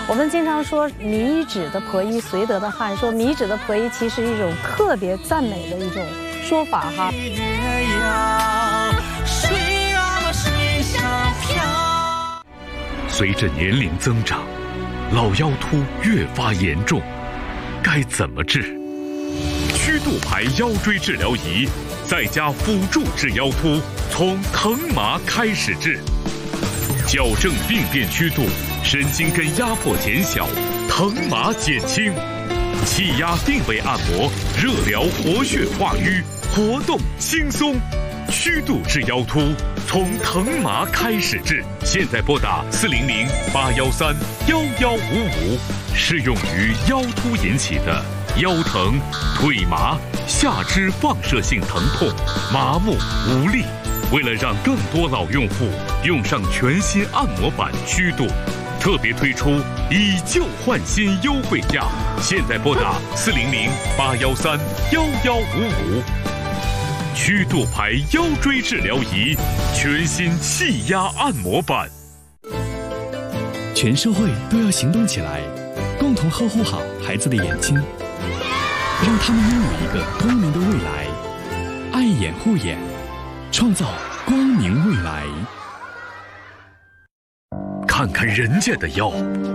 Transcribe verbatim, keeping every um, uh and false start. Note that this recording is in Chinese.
我们经常说米脂的婆姨绥德的汗，说米脂的婆姨其实是一种特别赞美的一种说法哈。 随着年龄增长，老腰突越发严重，该怎么治？曲度牌腰椎治疗仪再加辅助治腰突，从疼麻开始治，矫正病变曲度，神经根压迫减小，疼麻减轻，气压定位按摩，热疗活血化瘀，活动轻松。曲度治腰突，从疼麻开始治。现在拨打四零零八幺三幺幺五五，适用于腰突引起的腰疼、腿麻、下肢放射性疼痛、麻木无力。为了让更多老用户用上全新按摩板曲度，特别推出以旧换新优惠价。现在拨打四零零八幺三幺幺五五。曲度牌腰椎治疗仪，全新气压按摩板。 全社会都要行动起来，共同呵护好孩子的眼睛，让他们拥有一个光明的未来。爱眼护眼，创造光明未来。 看看人家的腰，